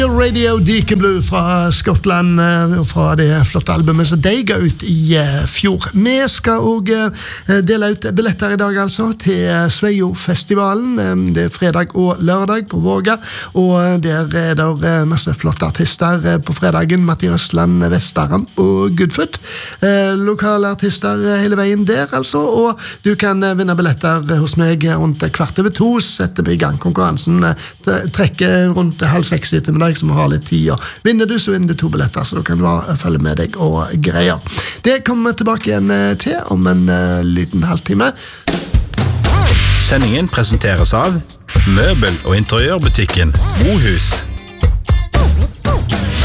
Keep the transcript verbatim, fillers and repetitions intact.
Radio Deacon Blue fra Skottland, fra det flotte albumet som de ga ut i fjor. Vi skal også dele ut billetter i dag altså til Sveio-festivalen. Det er fredag og lørdag på Våga, og der er det masse flotte artister på fredagen. Matti Røsland, Vestaramp og Goodfoot. Lokale artister hele veien der altså, og du kan vinne billetter hos meg rundt kvart over to. Setter vi i gang konkurransen. Trekker rundt halv seks etter med deg som har litt tid. Vinner du, så vinner du to billetter, så da kan du bare følge med deg og greier. Det kommer vi tilbake igjen til om en uh, liten halvtime. Sendingen presenteres av Møbel- og interiørbutikken Mohus.